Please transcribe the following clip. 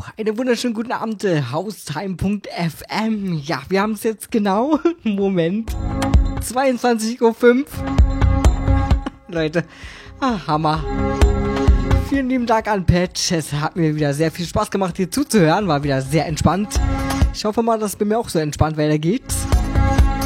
einen wunderschönen guten Abend, Haustime.fm. Ja, wir haben es jetzt genau, Moment, 22:05 Uhr. Leute, Hammer. Vielen lieben Dank an Patch. Es hat mir wieder sehr viel Spaß gemacht, hier zuzuhören. War wieder sehr entspannt. Ich hoffe mal, dass es bei mir auch so entspannt weitergeht.